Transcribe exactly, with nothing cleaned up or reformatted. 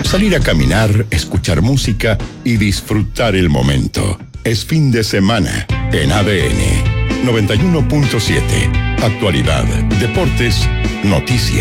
salir a caminar, escuchar música y disfrutar el momento. Es fin de semana en A D N noventa y uno punto siete. Actualidad, deportes, noticias.